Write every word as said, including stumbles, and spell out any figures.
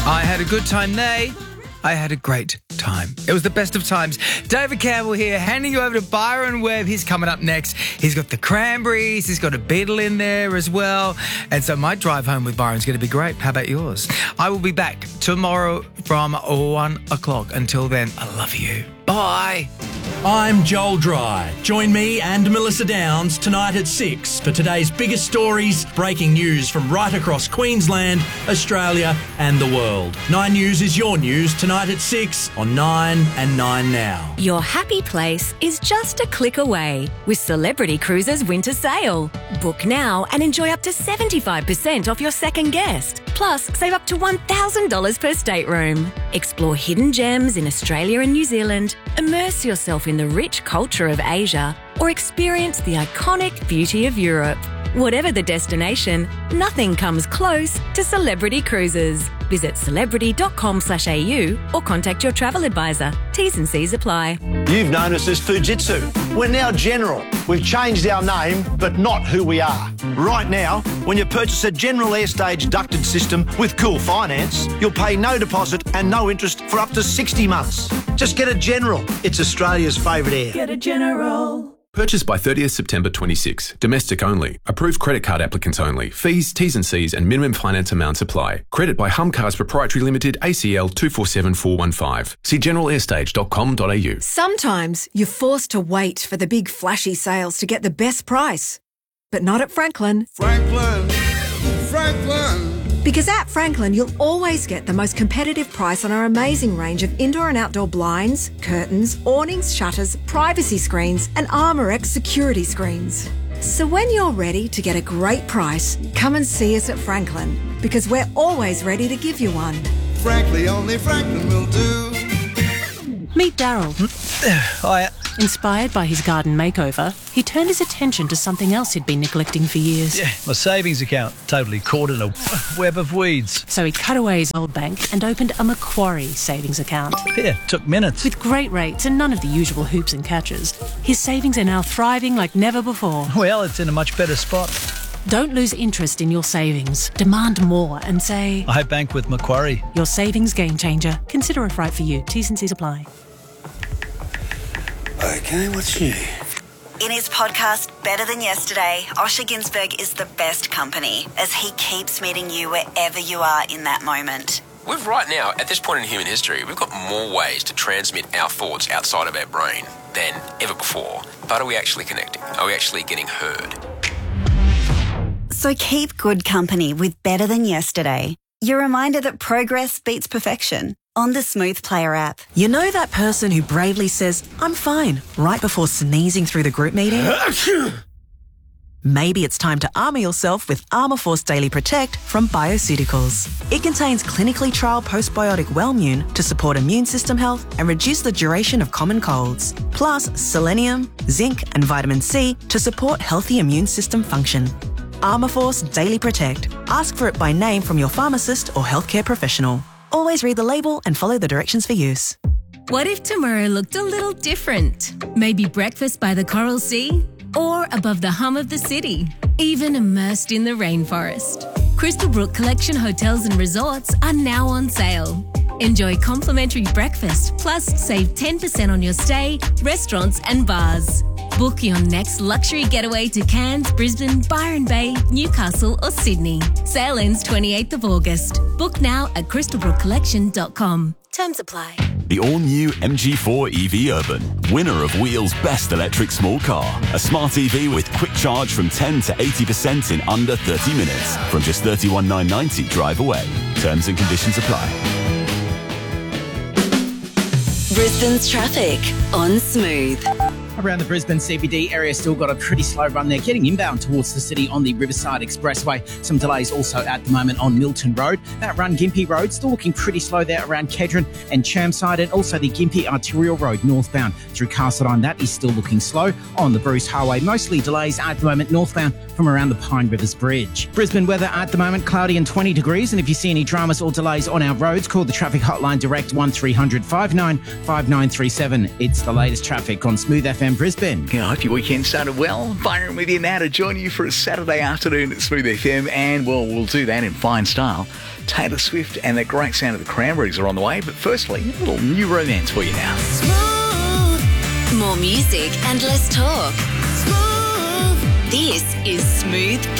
I had a good time. They, I had a great time. It was the best of times. David Campbell here, handing you over to Byron Webb. He's coming up next. He's got the Cranberries. He's got a Beatle in there as well. And so my drive home with Byron's going to be great. How about yours? I will be back tomorrow from one o'clock. Until then, I love you. Bye. I'm Joel Dry. Join me and Melissa Downs tonight at six for today's biggest stories, breaking news from right across Queensland, Australia and the world. Nine News is your news tonight at six on Nine and Nine Now. Your happy place is just a click away with Celebrity Cruises Winter Sale. Book now and enjoy up to seventy-five percent off your second guest. Plus, save up to one thousand dollars per stateroom. Explore hidden gems in Australia and New Zealand, immerse yourself in the rich culture of Asia, or experience the iconic beauty of Europe. Whatever the destination, nothing comes close to Celebrity Cruises. Visit celebrity.com slash AU or contact your travel advisor. T's and C's apply. You've known us as Fujitsu. We're now General. We've changed our name, but not who we are. Right now, when you purchase a General Airstage ducted system with Cool Finance, you'll pay no deposit and no interest for up to sixty months. Just get a General. It's Australia's favourite air. Get a General. Purchased by thirtieth September twenty-six. Domestic only. Approved credit card applicants only. Fees, T's and C's and minimum finance amounts apply. Credit by Humcars Proprietary Limited, A C L two four seven four one five. See general airstage dot com dot a u. Sometimes you're forced to wait for the big flashy sales to get the best price. But not at Franklin. Franklin, Franklin. Because at Franklin, you'll always get the most competitive price on our amazing range of indoor and outdoor blinds, curtains, awnings, shutters, privacy screens, and ArmorX security screens. So when you're ready to get a great price, come and see us at Franklin, because we're always ready to give you one. Frankly, only Franklin will do. Meet Daryl. Hi. Inspired by his garden makeover, he turned his attention to something else he'd been neglecting for years. Yeah, my savings account, totally caught in a web of weeds. So he cut away his old bank and opened a Macquarie savings account. Yeah, took minutes. With great rates and none of the usual hoops and catches, his savings are now thriving like never before. Well, it's in a much better spot. Don't lose interest in your savings. Demand more and say, I bank with Macquarie. Your savings game changer. Consider if right for you. T's and C's apply. Okay, what's new? In his podcast, Better Than Yesterday, Osher Günsberg is the best company as he keeps meeting you wherever you are in that moment. We've right now, at this point in human history, we've got more ways to transmit our thoughts outside of our brain than ever before. But are we actually connecting? Are we actually getting heard? So keep good company with Better Than Yesterday. Your reminder that progress beats perfection. On the Smooth Player app. You know that person who bravely says, I'm fine, right before sneezing through the group meeting? Maybe it's time to armour yourself with Armour Force Daily Protect from Bioceuticals. It contains clinically trialled postbiotic Wellmune to support immune system health and reduce the duration of common colds. Plus selenium, zinc and vitamin C to support healthy immune system function. Armour Force Daily Protect. Ask for it by name from your pharmacist or healthcare professional. Always read the label and follow the directions for use. What if tomorrow looked a little different? Maybe breakfast by the Coral Sea? Or above the hum of the city? Even immersed in the rainforest? Crystal Brook Collection Hotels and Resorts are now on sale. Enjoy complimentary breakfast, plus save ten percent on your stay, restaurants and bars. Book your next luxury getaway to Cairns, Brisbane, Byron Bay, Newcastle or Sydney. Sale ends twenty-eighth of August. Book now at crystal brook collection dot com. Terms apply. The all-new M G four E V Urban, winner of Wheel's Best Electric Small Car. A smart E V with quick charge from ten to eighty percent in under thirty minutes. From just thirty-one thousand nine hundred ninety drive away. Terms and conditions apply. Brisbane's traffic on Smooth. Around the Brisbane C B D area, still got a pretty slow run there. Getting inbound towards the city on the Riverside Expressway. Some delays also at the moment on Milton Road. That run Gympie Road, still looking pretty slow there around Kedron and Chermside, and also the Gympie Arterial Road northbound through Castledine. That is still looking slow on the Bruce Highway. Mostly delays at the moment northbound from around the Pine Rivers Bridge. Brisbane weather at the moment, cloudy and twenty degrees. And if you see any dramas or delays on our roads, call the traffic hotline direct one three hundred five nine five nine three seven. It's the latest traffic on Smooth F M. F M Brisbane. Yeah, I hope your weekend started well. Byron with you now to join you for a Saturday afternoon at Smooth F M, and well, we'll do that in fine style. Taylor Swift and that great sound of the Cranberries are on the way, but firstly, a little new romance for you now. More music and less talk. This is Smooth